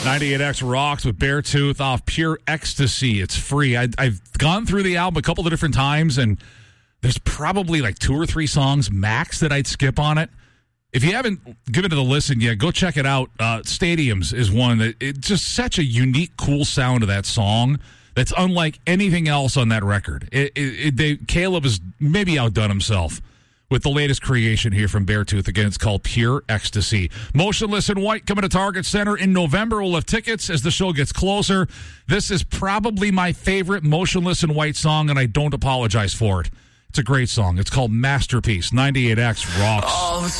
98X rocks with Beartooth off Pure Ecstasy. It's free. I've gone through the album a couple of different times, and there's probably like 2 or 3 songs max that I'd skip on it. If you haven't given it a listen yet, go check it out. Stadiums is one that it's just such a unique, cool sound to that song that's unlike anything else on that record. Caleb has maybe outdone himself with the latest creation here from Beartooth. Again, it's called Pure Ecstasy. Motionless in White coming to Target Center in November. We'll have tickets as the show gets closer. This is probably my favorite Motionless in White song, and I don't apologize for it. It's a great song. It's called Masterpiece. 98X rocks.